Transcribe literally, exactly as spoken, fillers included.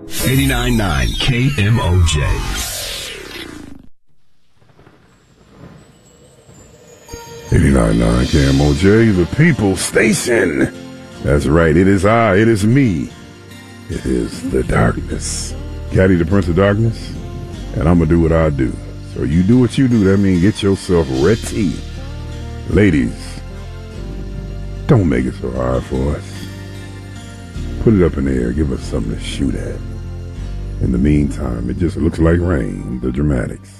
eighty-nine point nine K M O J. eighty-nine point nine K M O J, the people station. That's right, it is I, it is me. It is the darkness. Caddy, the Prince of Darkness, and I'm going to do what I do. So you do what you do, that means get yourself ready. Ladies, don't make it so hard for us. Put it up in the air, give us something to shoot at. In the meantime, it just looks like rain, the dramatics.